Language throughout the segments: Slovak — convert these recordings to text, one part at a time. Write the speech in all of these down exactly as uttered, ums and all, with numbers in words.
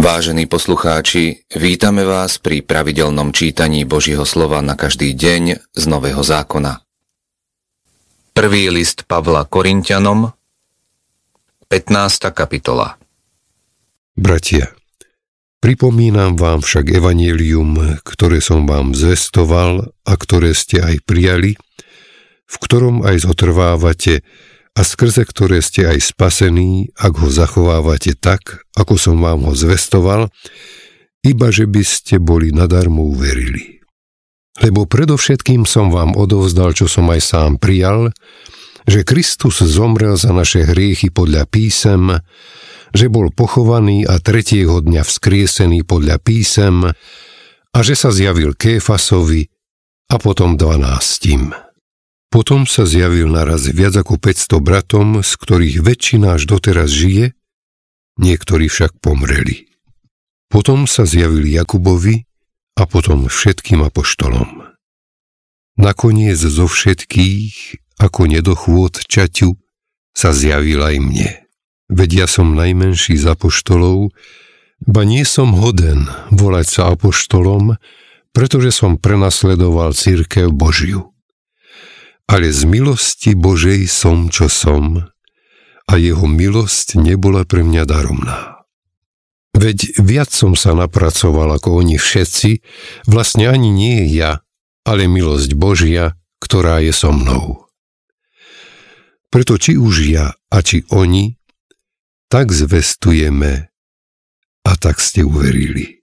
Vážení poslucháči, vítame vás pri pravidelnom čítaní Božieho slova na každý deň z Nového zákona. Prvý list Pavla Korinťanom, pätnásta kapitola. Bratia, pripomínam vám však evanjelium, ktoré som vám zvestoval a ktoré ste aj prijali, v ktorom aj zotrvávate a skrze ktoré ste aj spasení, ak ho zachovávate tak, ako som vám ho zvestoval, iba že by ste boli nadarmo uverili. Lebo predovšetkým som vám odovzdal, čo som aj sám prijal, že Kristus zomrel za naše hriechy podľa písem, že bol pochovaný a tretieho dňa vzkriesený podľa písem a že sa zjavil Kéfasovi a potom dvanástim. Potom sa zjavil naraz viac ako päťsto bratom, z ktorých väčšina až doteraz žije, niektorí však pomreli. Potom sa zjavil Jakubovi a potom všetkým apoštolom. Nakoniec zo všetkých, ako nedochôd čaťu, sa zjavil aj mne. Veď ja som najmenší z apoštolov, ba nie som hoden volať sa apoštolom, pretože som prenasledoval cirkev Božiu. Ale z milosti Božej som, čo som, a jeho milosť nebola pre mňa daromná. Veď viac som sa napracoval ako oni všetci, vlastne ani nie ja, ale milosť Božia, ktorá je so mnou. Preto či už ja a či oni, tak zvestujeme a tak ste uverili.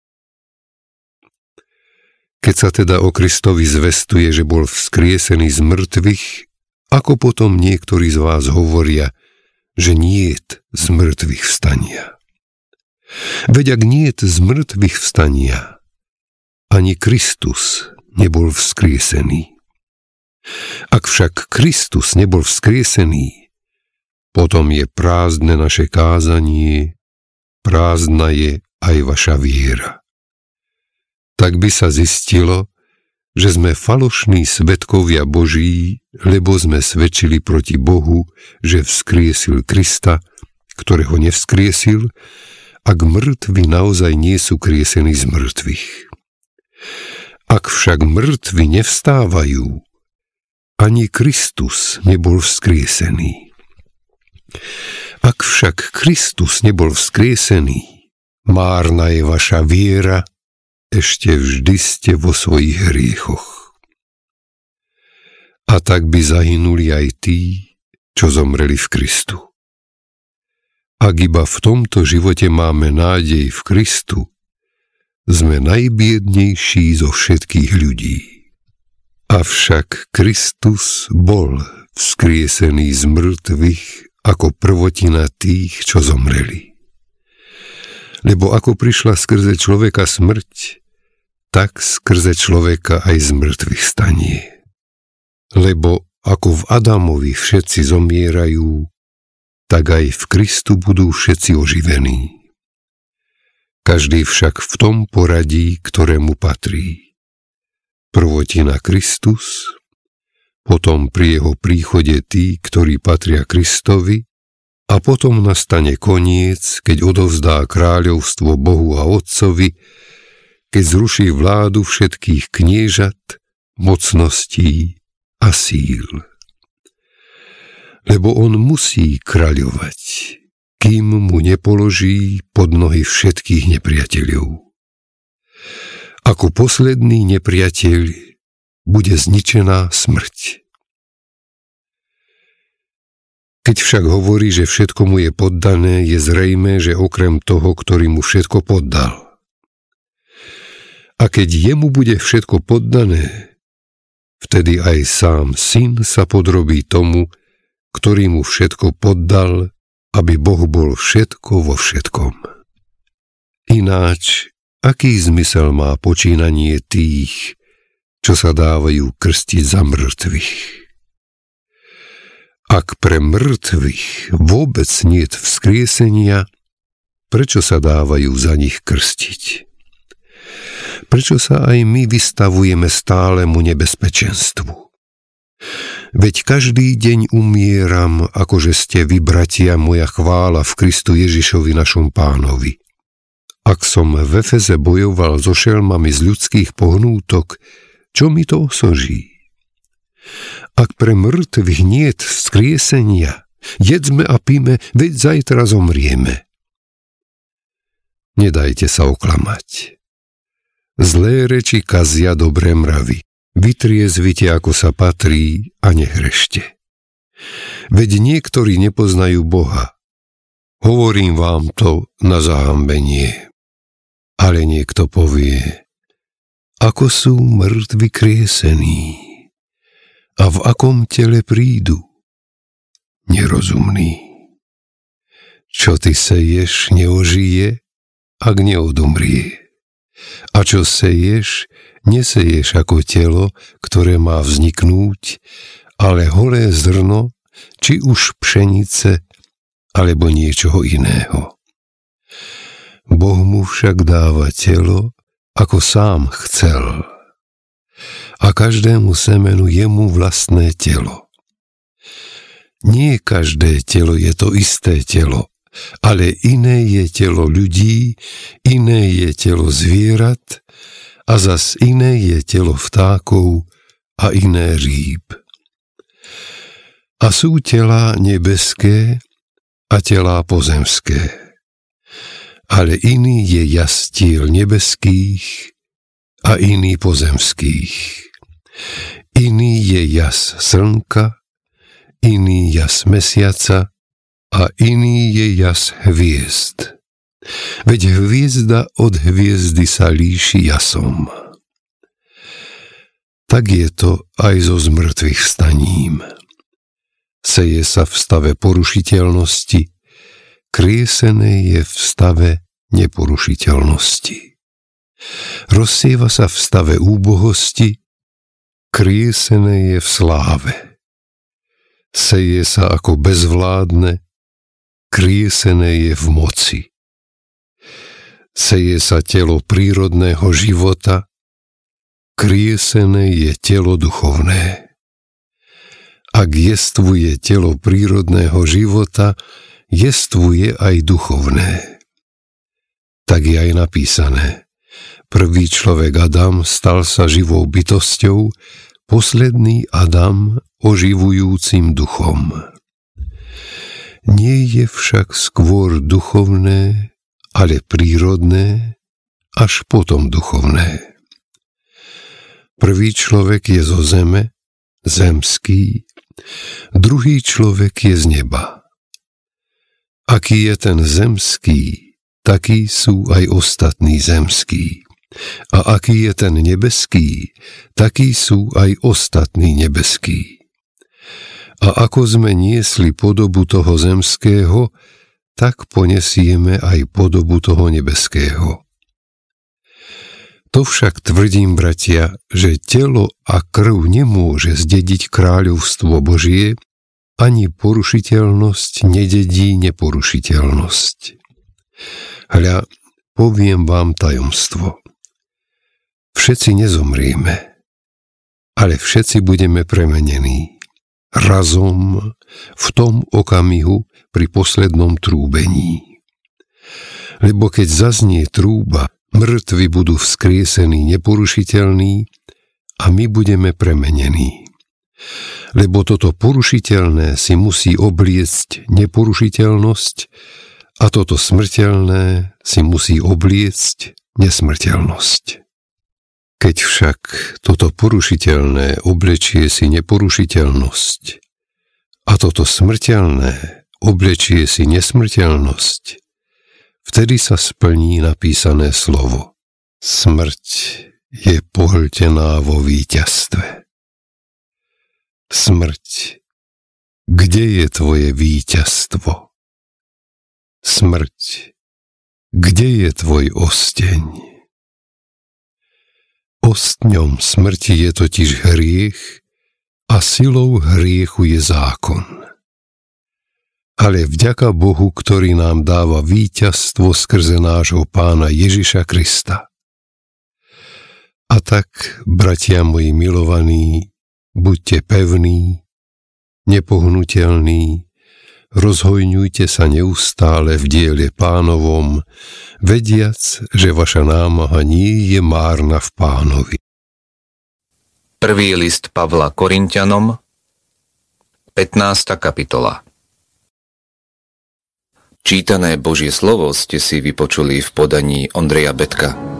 Keď sa teda o Kristovi zvestuje, že bol vzkriesený z mŕtvych, ako potom niektorí z vás hovoria, že niet z mŕtvych vstania. Veď ak niet z mŕtvych vstania, ani Kristus nebol vzkriesený. Ak však Kristus nebol vzkriesený, potom je prázdne naše kázanie, prázdna je aj vaša viera. Tak by sa zistilo, že sme falošní svedkovia Boží, lebo sme svedčili proti Bohu, že vzkriesil Krista, ktorého nevzkriesil, ak mŕtvi naozaj nie sú kriesení z mŕtvych. Ak však mŕtvi nevstávajú, ani Kristus nebol vzkriesený. Ak však Kristus nebol vzkriesený, márna je vaša viera, ešte vždy ste vo svojich hriechoch. A tak by zahynuli aj tí, čo zomreli v Kristu. Ak iba v tomto živote máme nádej v Kristu, sme najbiednejší zo všetkých ľudí. Avšak Kristus bol vzkriesený z mŕtvych ako prvotina tých, čo zomreli. Lebo ako prišla skrze človeka smrť, tak skrze človeka aj z mŕtvych stanie. Lebo ako v Adamovi všetci zomierajú, tak aj v Kristu budú všetci oživení. Každý však v tom poradí, ktorému patrí. Prvotina Kristus, potom pri jeho príchode tí, ktorí patria Kristovi, a potom nastane koniec, keď odovzdá kráľovstvo Bohu a Otcovi, keď zruší vládu všetkých kniežat, mocností a síl. Lebo on musí kráľovať, kým mu nepoloží pod nohy všetkých nepriateľov. Ako posledný nepriateľ bude zničená smrť. Keď však hovorí, že všetko mu je poddané, je zrejmé, že okrem toho, ktorý mu všetko poddal. A keď jemu bude všetko poddané, vtedy aj sám syn sa podrobí tomu, ktorý mu všetko poddal, aby Boh bol všetko vo všetkom. Ináč, aký zmysel má počínanie tých, čo sa dávajú krstiť za mŕtvych? Ak pre mŕtvych vôbec niet vzkriesenia, prečo sa dávajú za nich krstiť? Prečo sa aj my vystavujeme stálemu nebezpečenstvu? Veď každý deň umieram, akože ste vy, bratia, moja chvála v Kristu Ježišovi našom Pánovi. ak som v Efeze bojoval so šelmami z ľudských pohnútok, čo mi to osoží? Ak pre mŕtvych niet vzkriesenia, jedzme a píme, veď zajtra zomrieme. Nedajte sa oklamať. Zlé reči kazia dobré mravy. Vytriezvite, ako sa patrí, a nehrešte. Veď niektorí nepoznajú Boha. Hovorím vám to na zahambenie. Ale niekto povie, ako sú mŕtvi kriesení a v akom tele prídu. Nerozumný. Čo ty seješ, neožije, ak neodumrie. A čo seješ, neseješ ako telo, ktoré má vzniknúť, ale holé zrno, či už pšenice, alebo niečoho iného. Boh mu však dáva telo, ako sám chcel. A každému semenu jemu vlastné telo. Nie každé telo je to isté telo, ale iné je telo ľudí, iné je telo zvierat a zas iné je telo vtákov a iné rýb. A sú telá nebeské a telá pozemské. Ale iný je jastiel nebeských a iný pozemských. Iný je jas slnka, iný jas mesiaca a iný je jas hviezd. Veď hviezda od hviezdy sa líši jasom. Tak je to aj so zmrtvých vstaním. Seje sa v stave porušiteľnosti, kriesené je v stave neporušiteľnosti. Rozsieva sa v stave úbohosti, kriesené je v sláve. Seje sa ako bezvládne, kriesené je v moci. Seje sa telo prírodného života, kriesené je telo duchovné. Ak jestvuje telo prírodného života, jestvuje aj duchovné. Tak je aj napísané. Prvý človek Adam stal sa živou bytosťou, posledný Adam oživujúcim duchom. Nie je však skôr duchovné, ale prírodné, až potom duchovné. Prvý človek je zo zeme, zemský, druhý človek je z neba. Aký je ten zemský, takí sú aj ostatní zemskí. A aký je ten nebeský, takí sú aj ostatní nebeskí. A ako sme niesli podobu toho zemského, tak ponesieme aj podobu toho nebeského. To však tvrdím, bratia, že telo a krv nemôže zdediť kráľovstvo Božie, ani porušiteľnosť nededí neporušiteľnosť. Hľa, poviem vám tajomstvo. Všetci nezomrieme, ale všetci budeme premenení. Razom, v tom okamihu, pri poslednom trúbení. Lebo keď zaznie trúba, mŕtvi budú vzkriesení neporušiteľní a my budeme premenení. Lebo toto porušiteľné si musí obliecť neporušiteľnosť a toto smrteľné si musí obliecť nesmrteľnosť. Keď však toto porušiteľné oblečie si neporušiteľnosť a toto smrteľné oblečie si nesmrteľnosť, vtedy sa splní napísané slovo. Smrť je pohltená vo víťazstve. Smrť, kde je tvoje víťazstvo? Smrť, kde je tvoj osteň? Ostňom smrti je totiž hriech a silou hriechu je zákon. Ale vďaka Bohu, ktorý nám dáva víťazstvo skrze nášho Pána Ježiša Krista. A tak, bratia moji milovaní, buďte pevní, nepohnutelní, rozhojňujte sa neustále v diele Pánovom, vediac, že vaša námaha nie je márna v Pánovi. Prvý list Pavla Korinťanom, pätnásta kapitola. Čítané Božie slovo ste si vypočuli v podaní Ondreja Betka.